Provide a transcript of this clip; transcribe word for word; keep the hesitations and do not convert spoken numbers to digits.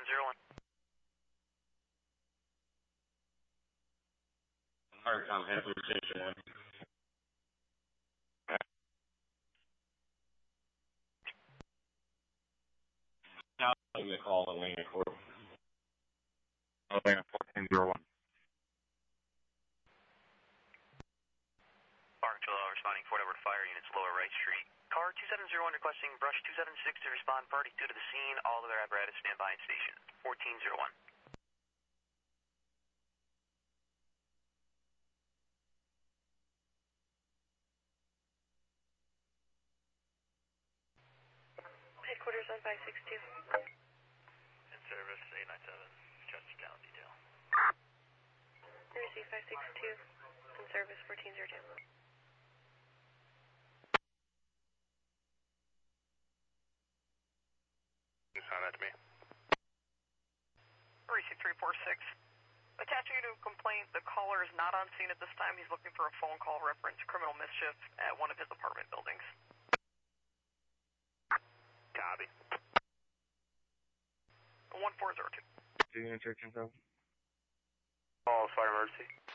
zero one. Alright, I'm heading for station one. Now I'm going to call Elena Corp. Elena fourteen zero one. Barnchilla responding Fort Edward Fire Units, Lower Wright Street. Car two seven zero one requesting brush two seven six to respond. Party two to the scene. All other apparatus stand by in station. fourteen zero one. Headquarters on five six two. In service, eight nine seven. Chestertown detail. Receive five six two. In service, fourteen zero two. Sign that to me. Receive three four six. Attaching you to a complaint, the caller is not on scene at this time. He's looking for a phone call reference criminal mischief at one of his apartment buildings. Copy. one four zero two. Do you church info? Call fire emergency.